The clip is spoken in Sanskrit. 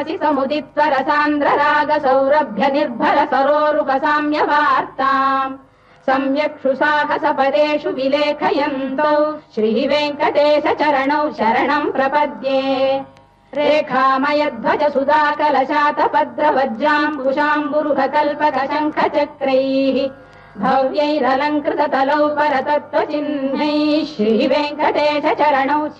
समुदित्वरसान्द्र राग सौरभ्य निर्भर सरोरुपसाम्य वार्ताम् सम्यक्षु साहसपदेषु विलेखयन्तौ श्रीवेङ्कटेश चरणौ शरणम् प्रपद्ये रेखामयध्वज सुधाकलशातपद्रवज्राम्बुशाम्बुरुह कल्पक शङ्ख चक्रैः भव्यैरलङ्कृत तलौ परतत्त्वचिह्नैः श्रीवेङ्कटेश चरणौ